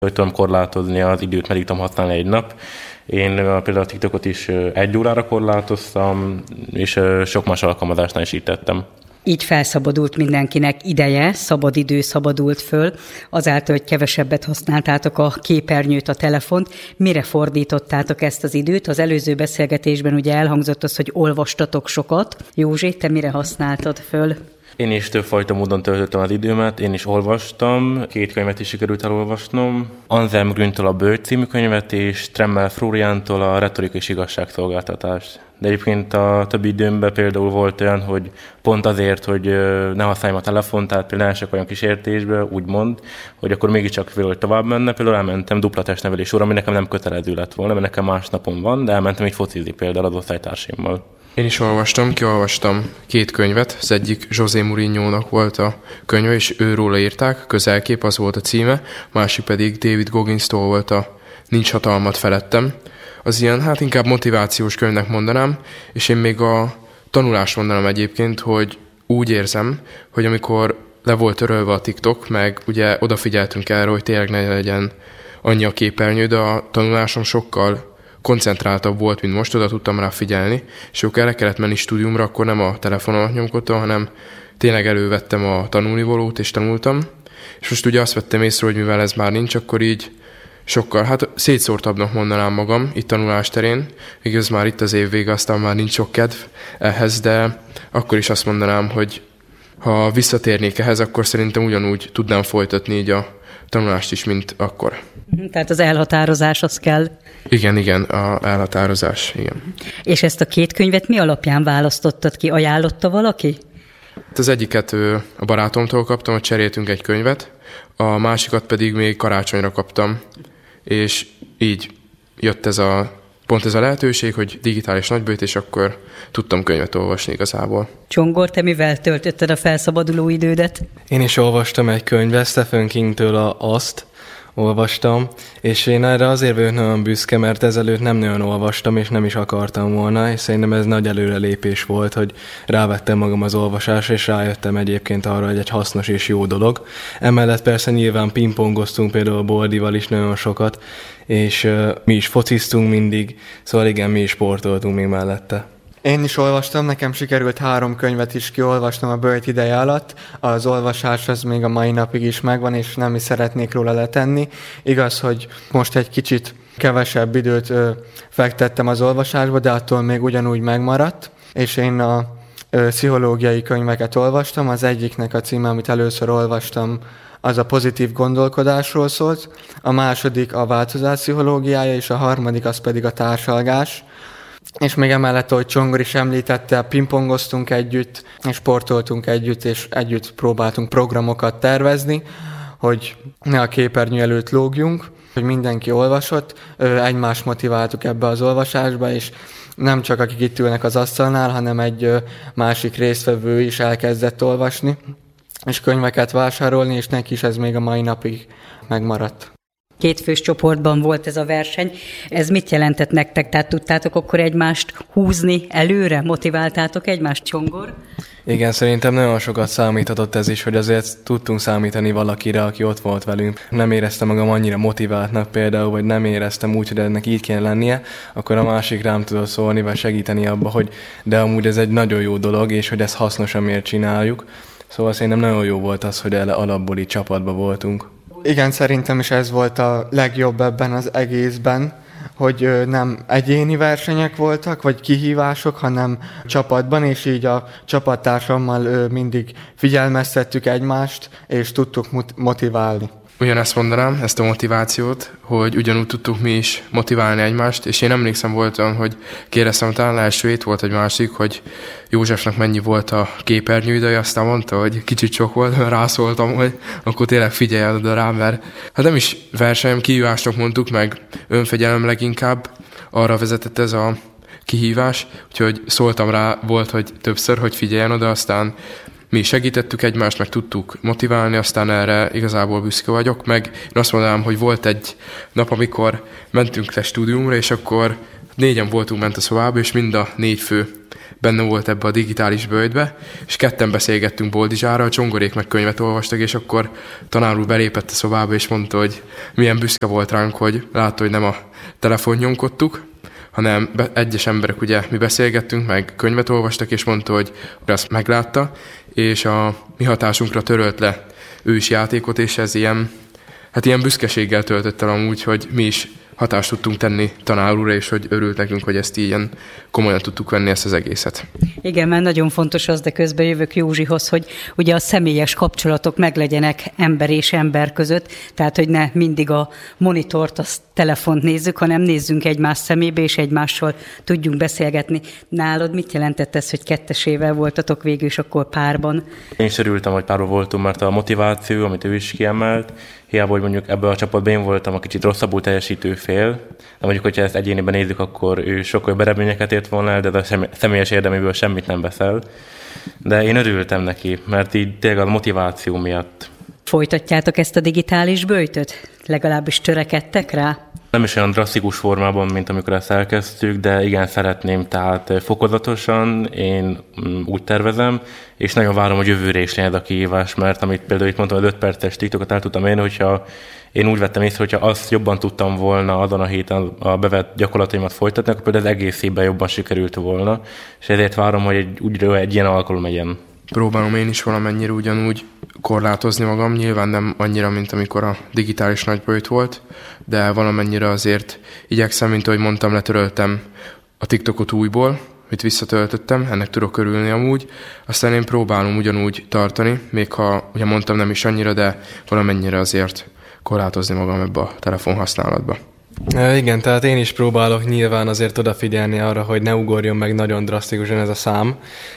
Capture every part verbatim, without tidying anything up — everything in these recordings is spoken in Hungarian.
hogy tudom korlátozni az időt, meddig tudom használni egy nap. Én például a TikTokot is egy órára korlátoztam, és sok más alkalmazásnál is így tettem. Így felszabadult mindenkinek ideje, szabadidő szabadult föl, azáltal, hogy kevesebbet használtátok a képernyőt, a telefont. Mire fordítottátok ezt az időt? Az előző beszélgetésben ugye elhangzott az, hogy olvastatok sokat. Józsi, te mire használtad föl? Én is többfajta módon töltöttem az időmet, én is olvastam, két könyvet is sikerült elolvasnom. Anselm Grüntől a Bölcs című könyvet, és Tremmel Flóriántól a Retorika és igazságszolgáltatást. De egyébként a többi időmben például volt olyan, hogy pont azért, hogy ne használjam a telefont, tehát például elsők olyan kísértésbe, úgymond, hogy akkor mégiscsak például tovább menne, például elmentem dupla testnevelés óra, ami nekem nem kötelező lett volna, mert nekem más napon van, de elmentem így focizni például az osztálytársaimmal. Én is olvastam, kiolvastam két könyvet, az egyik José Mourinho-nak volt a könyve, és őróla írták, Közelkép, az volt a címe, másik pedig David Goggins-tól volt a Nincs hatalmat felettem. Az ilyen, hát inkább motivációs könyvnek mondanám, és én még a tanulást mondanám egyébként, hogy úgy érzem, hogy amikor le volt törölve a TikTok, meg ugye odafigyeltünk erre, hogy tényleg ne legyen annyi a képernyő, de a tanulásom sokkal koncentráltabb volt, mint most, oda tudtam rá figyelni, és akkor el kellett menni stúdiumra, akkor nem a telefonomat nyomkodtam, hanem tényleg elővettem a tanulnivalót, és tanultam. És most ugye azt vettem észre, hogy mivel ez már nincs, akkor így sokkal, hát szétszórtabbnak mondanám magam itt tanulás terén, igaz már itt az év vége, aztán már nincs sok kedv ehhez, de akkor is azt mondanám, hogy ha visszatérnék ehhez, akkor szerintem ugyanúgy tudnám folytatni így a tanulást is, mint akkor. Tehát az elhatározás az kell. Igen, igen, a elhatározás, igen. És ezt a két könyvet mi alapján választottad ki? Ajánlotta valaki? Az egyiket a barátomtól kaptam, hogy cseréltünk egy könyvet, a másikat pedig még karácsonyra kaptam, és így jött ez a, pont ez a lehetőség, hogy digitális nagybőjt, és akkor tudtam könyvet olvasni igazából. Csongor, te mivel töltötted a felszabaduló idődet? Én is olvastam egy könyvet, Stephen Kingtől a Azt, olvastam, és én erre azért vagyok nagyon büszke, mert ezelőtt nem nagyon olvastam, és nem is akartam volna, és szerintem ez nagy előrelépés volt, hogy rávettem magam az olvasásra, és rájöttem egyébként arra, hogy egy hasznos és jó dolog. Emellett persze nyilván pingpongoztunk például a Boldival is nagyon sokat, és uh, mi is fociztunk mindig, szóval igen, mi is sportoltunk még mellette. Én is olvastam, nekem sikerült három könyvet is kiolvasnom a böjt ideje alatt. Az olvasás az még a mai napig is megvan, és nem is szeretnék róla letenni. Igaz, hogy most egy kicsit kevesebb időt ö, fektettem az olvasásba, de attól még ugyanúgy megmaradt. És én a ö, pszichológiai könyveket olvastam. Az egyiknek a címe, amit először olvastam, az a pozitív gondolkodásról szólt. A második a változás pszichológiája, és a harmadik az pedig a társalgás. És még emellett, ahogy Csongor is említette, pingpongoztunk együtt, és sportoltunk együtt, és együtt próbáltunk programokat tervezni, hogy ne a képernyő előtt lógjunk, hogy mindenki olvasott, egymást motiváltuk ebbe az olvasásba, és nem csak akik itt ülnek az asztalnál, hanem egy másik résztvevő is elkezdett olvasni, és könyveket vásárolni, és neki is ez még a mai napig megmaradt. Kétfős csoportban volt ez a verseny. Ez mit jelentett nektek? Tehát tudtátok akkor egymást húzni előre? Motiváltátok egymást, Csongor? Igen, szerintem nagyon sokat számíthatott ez is, hogy azért tudtunk számítani valakire, aki ott volt velünk. Nem éreztem magam annyira motiváltnak például, vagy nem éreztem úgy, hogy ennek így kéne lennie, akkor a másik rám tudott szólni, vagy segíteni abba, hogy de amúgy ez egy nagyon jó dolog, és hogy ez hasznos, amiért csináljuk. Szóval szerintem nagyon jó volt az, hogy alapból így csapatban voltunk. Igen, szerintem is ez volt a legjobb ebben az egészben, hogy nem egyéni versenyek voltak, vagy kihívások, hanem csapatban, és így a csapattársammal mindig figyelmeztettük egymást, és tudtuk motiválni. Ugyanezt mondanám, ezt a motivációt, hogy ugyanúgy tudtuk mi is motiválni egymást, és én emlékszem volt olyan, hogy kérdeztem, talán első hét volt egy másik, hogy Józsefnak mennyi volt a képernyő ideje, aztán mondta, hogy kicsit sok volt, rászóltam, hogy akkor tényleg figyelj oda rám, mert hát nem is versenyem, kihívásnak mondtuk, meg önfegyelem leginkább, arra vezetett ez a kihívás, úgyhogy szóltam rá, volt, hogy többször, hogy figyeljen oda, aztán mi segítettük egymást, meg tudtuk motiválni, aztán erre igazából büszke vagyok, meg én azt mondanám, hogy volt egy nap, amikor mentünk le stúdiumra, és akkor négyen voltunk ment a szobába, és mind a négy fő benne volt ebbe a digitális böjtbe, és ketten beszélgettünk Boldizsára, a Csongorék meg könyvet olvastak, és akkor tanár úr belépett a szobába, és mondta, hogy milyen büszke volt ránk, hogy látta, hogy nem a telefon nyomkodtuk, hanem be, egyes emberek, ugye mi beszélgettünk, meg könyvet olvastak, és mondta, hogy azt meglátta, és a mi hatásunkra törölt le ő is játékot, és ez ilyen, hát ilyen büszkeséggel töltött el amúgy, hogy mi is hatást tudtunk tenni tanár úrra, és hogy örült nekünk, hogy ezt ilyen komolyan tudtuk venni ezt az egészet. Igen, mert nagyon fontos az, de közben jövök Józsihoz, hogy ugye a személyes kapcsolatok meglegyenek ember és ember között, tehát hogy ne mindig a monitort, a telefont nézzük, hanem nézzünk egymás szemébe, és egymással tudjunk beszélgetni. Nálad mit jelentett ez, hogy kettesével voltatok végül is akkor párban? Én is örültem, hogy párban voltunk, mert a motiváció, amit ő is kiemelt, hiába, hogy mondjuk ebben a csapatban én voltam a kicsit rosszabbul teljesítő fél, de mondjuk, hogyha ezt egyéniben nézzük, akkor ő sokkal eredményeket ért volna el, de a személyes érdeméből semmit nem veszel. De én örültem neki, mert így tényleg a motiváció miatt. Folytatjátok ezt a digitális böjtöt? Legalábbis törekedtek rá? Nem is olyan drasztikus formában, mint amikor ezt elkezdtük, de igen, szeretném, tehát fokozatosan én úgy tervezem, és nagyon várom, hogy jövőre is legyen a kihívás, mert amit például itt mondtam, az öt perces TikTokot el tudtam érni, hogyha én úgy vettem észre, hogyha azt jobban tudtam volna azon a héten a bevett gyakorlataimat folytatni, akkor például az egész évben jobban sikerült volna, és ezért várom, hogy egy, úgy egy ilyen alkalom legyen. Próbálom én is valamennyire ugyanúgy korlátozni magam, nyilván nem annyira, mint amikor a digitális nagyböjt volt, de valamennyire azért igyekszem, mint ahogy mondtam, letöröltem a TikTokot újból, amit visszatöltöttem, ennek tudok örülni amúgy. Aztán én próbálom ugyanúgy tartani, még ha, ugye mondtam, nem is annyira, de valamennyire azért korlátozni magam ebbe a telefonhasználatba. E, igen, tehát én is próbálok nyilván azért odafigyelni arra, hogy ne ugorjon meg nagyon drasztikusan ez a szám,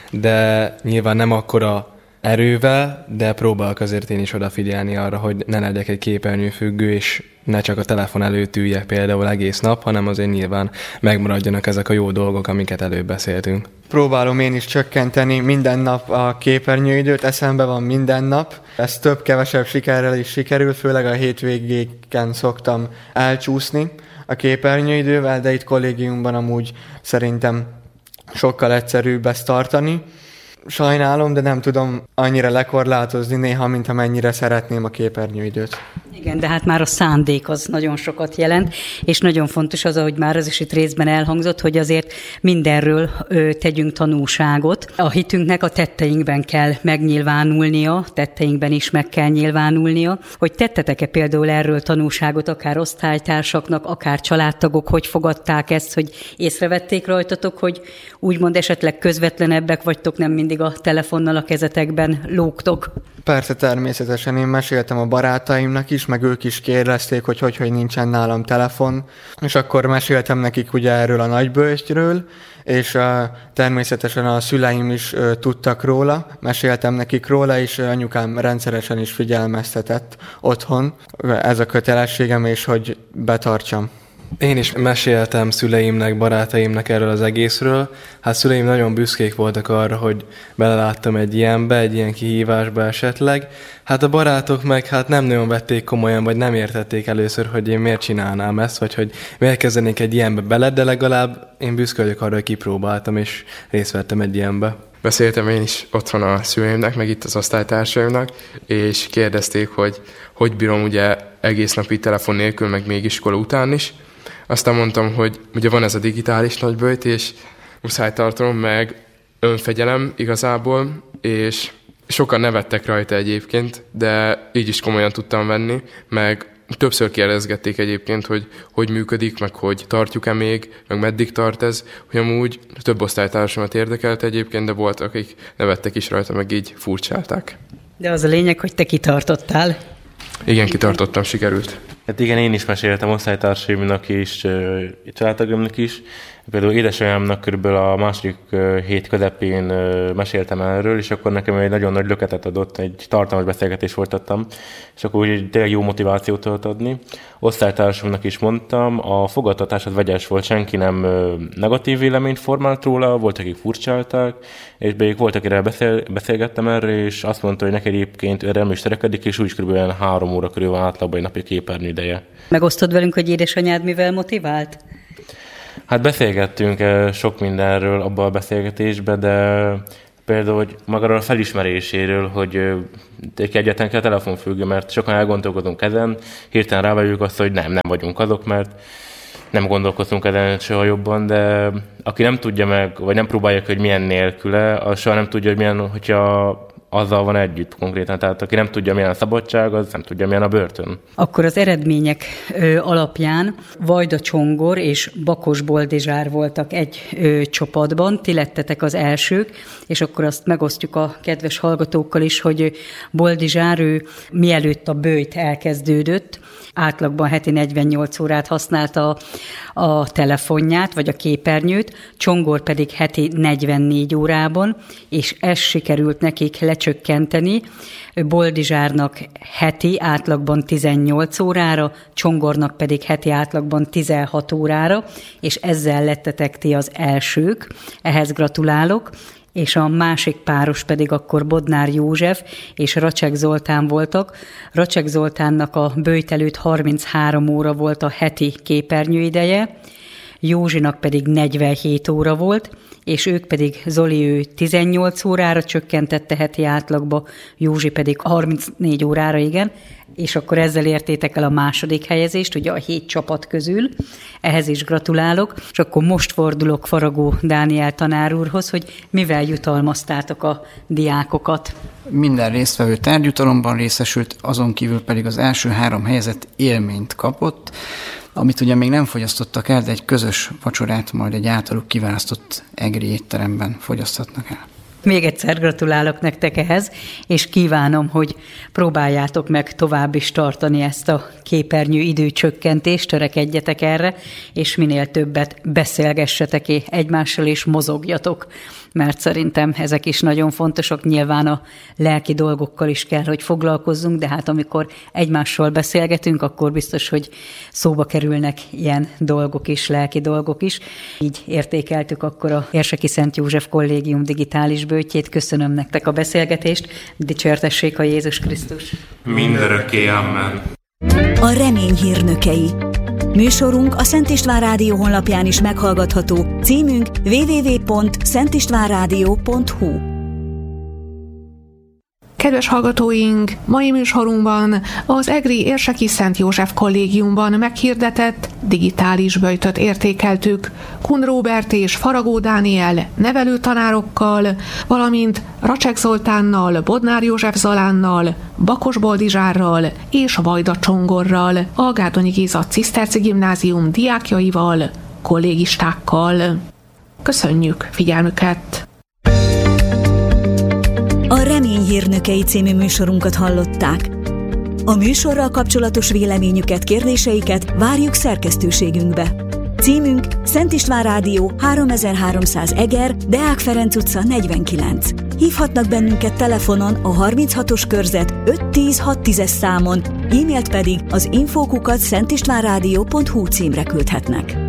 de nyilván nem akkora erővel, de próbálok azért én is odafigyelni arra, hogy ne legyek egy képernyőfüggő, és ne csak a telefon előtt üljek például egész nap, hanem azért nyilván megmaradjanak ezek a jó dolgok, amiket előbb beszéltünk. Próbálom én is csökkenteni minden nap a képernyőidőt, eszembe van minden nap. Ez több-kevesebb sikerrel is sikerül, főleg a hétvégéken szoktam elcsúszni a képernyőidővel, de itt kollégiumban amúgy szerintem sokkal egyszerűbb ezt tartani. Sajnálom, de nem tudom annyira lekorlátozni néha, mint amennyire szeretném a képernyőidőt. Igen, de hát már a szándék az nagyon sokat jelent, és nagyon fontos az, ahogy már az is itt részben elhangzott, hogy azért mindenről ö, tegyünk tanúságot. A hitünknek a tetteinkben kell megnyilvánulnia, tetteinkben is meg kell nyilvánulnia. Hogy tettetek-e például erről tanúságot, akár osztálytársaknak, akár családtagok, hogy fogadták ezt, hogy észrevették rajtatok, hogy úgymond esetleg közvetlenebbek vagytok, nem mindig a telefonnal a kezetekben lógtok? Persze, természetesen én meséltem a barátaimnak is, meg ők is kérdezték, hogy hogy, hogy nincsen nálam telefon, és akkor meséltem nekik ugye erről a nagyböjtről, és uh, természetesen a szüleim is uh, tudtak róla, meséltem nekik róla, és uh, anyukám rendszeresen is figyelmeztetett otthon. Ez a kötelességem, és hogy betartsam. Én is meséltem szüleimnek, barátaimnak erről az egészről. Hát szüleim nagyon büszkék voltak arra, hogy beleláttam egy ilyenbe, egy ilyen kihívásba esetleg. Hát a barátok meg hát nem nagyon vették komolyan, vagy nem értették először, hogy én miért csinálnám ezt, vagy hogy miért kezdenék egy ilyenbe bele, de legalább én büszke vagyok arra, hogy kipróbáltam, és részt vettem egy ilyenbe. Beszéltem én is otthon a szüleimnek, meg itt az osztálytársaimnak, és kérdezték, hogy hogy bírom ugye egész napi telefon nélkül, meg még iskola után is. Aztán mondtam, hogy ugye van ez a digitális nagyböjt, és muszáj tartanom, meg önfegyelem igazából, és sokan nevettek rajta egyébként, de így is komolyan tudtam venni, meg többször kérdezgették egyébként, hogy hogy működik, meg hogy tartjuk-e még, meg meddig tart ez, hogy amúgy több osztálytársamat érdekelt egyébként, de voltak, akik nevettek is rajta, meg így furcsálták. De az a lényeg, hogy te kitartottál. Igen, kitartottam, sikerült. Hát igen, én is meséltem osztálytársaimnak és családtagomnak is. Például édesanyámnak körülbelül a második hét közepén meséltem erről, és akkor nekem egy nagyon nagy löketet adott, egy tartalmas beszélgetést folytattam, és akkor úgy tényleg jó motivációt tudott adni. Osztálytársamnak is mondtam, a fogadtatás az vegyes volt, senki nem negatív véleményt formált róla, voltak, akik furcsálták, és még volt, akire beszél, beszélgettem erről, és azt mondta, hogy neki egyébként erre nem is törekedik, és úgy kb. három óra körül van átlagban egy napi képernyőideje. Megosztod velünk, hogy édesanyád mivel motivált? Hát beszélgettünk sok mindenről abban a beszélgetésben, de például, hogy magáról a felismeréséről, hogy egyáltalán kell telefonfüggő, mert sokan elgondolkodunk ezen, hirtelen rávágyjuk azt, hogy nem, nem vagyunk azok, mert nem gondolkozunk ezen soha jobban, de aki nem tudja meg, vagy nem próbálja, hogy milyen nélküle, az soha nem tudja, hogy milyen, hogyha azzal van együtt konkrétan. Tehát aki nem tudja, milyen a szabadság, az nem tudja, milyen a börtön. Akkor az eredmények ö, alapján Vajda Csongor és Bakos Boldizsár voltak egy ö, csapatban, ti lettetek az elsők, és akkor azt megosztjuk a kedves hallgatókkal is, hogy Boldizsár, ő mielőtt a böjt elkezdődött, átlagban heti negyvennyolc órát használta a telefonját, vagy a képernyőt, Csongor pedig heti negyvennégy órában, és ez sikerült nekik lecsökkenteni, Boldizsárnak heti átlagban tizennyolc órára, Csongornak pedig heti átlagban tizenhat órára, és ezzel lettetek ti az elsők, ehhez gratulálok. És a másik páros pedig akkor Bodnár József és Racsek Zoltán voltak. Racsek Zoltánnak a böjt előtt harminchárom óra volt a heti képernyőideje, Józsinak pedig negyvenhét óra volt, és ők pedig, Zoli ő tizennyolc órára csökkentette heti átlagba, Józsi pedig harmincnégy órára, igen, és akkor ezzel értétek el a második helyezést, ugye a hét csapat közül. Ehhez is gratulálok, és akkor most fordulok Faragó Dániel tanár úrhoz, hogy mivel jutalmaztátok a diákokat. Minden résztvevő tárgyjutalomban részesült, azon kívül pedig az első három helyezett élményt kapott, amit ugye még nem fogyasztottak el, de egy közös vacsorát majd egy általuk kiválasztott egri étteremben fogyaszthatnak el. Még egyszer gratulálok nektek ehhez, és kívánom, hogy próbáljátok meg tovább is tartani ezt a képernyő időcsökkentést, törekedjetek erre, és minél többet beszélgessetek egymással, és mozogjatok, mert szerintem ezek is nagyon fontosak. Nyilván a lelki dolgokkal is kell, hogy foglalkozzunk, de hát amikor egymással beszélgetünk, akkor biztos, hogy szóba kerülnek ilyen dolgok is, lelki dolgok is. Így értékeltük akkor a Érseki Szent József Kollégium digitális böjtjét. Köszönöm nektek a beszélgetést. Dicsértessék a Jézus Krisztus. Mindörökké, amen. A remény hírnökei. Műsorunk a Szent István Rádió honlapján is meghallgatható. Címünk double-u double-u double-u pont szent istván rádió pont hu. Kedves hallgatóink, mai műsorunkban az egri Érseki Szent József Kollégiumban meghirdetett digitális böjtöt értékeltük Kun Róbert és Faragó Dániel nevelőtanárokkal, valamint Racsek Zoltánnal, Bodnár József Zalánnal, Bakos Boldizsárral és Vajda Csongorral, a Gárdonyi Géza Ciszterci Gimnázium diákjaival, kollégistákkal. Köszönjük figyelmüket! A Remény hírnökei című műsorunkat hallották. A műsorral kapcsolatos véleményüket, kérdéseiket várjuk szerkesztőségünkbe. Címünk Szent István Rádió háromezer-háromszáz Eger, Deák Ferenc utca negyvenkilenc. Hívhatnak bennünket telefonon a harminchatos körzet öt tíz hat tízes számon, e-mailt pedig az info kukac szentistvánrádió pont hu címre küldhetnek.